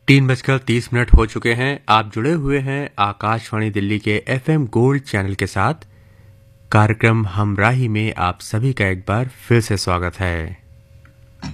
3:30 हो चुके हैं। आप जुड़े हुए हैं आकाशवाणी दिल्ली के FM गोल्ड चैनल के साथ। कार्यक्रम हमराही में आप सभी का एक बार फिर से स्वागत है।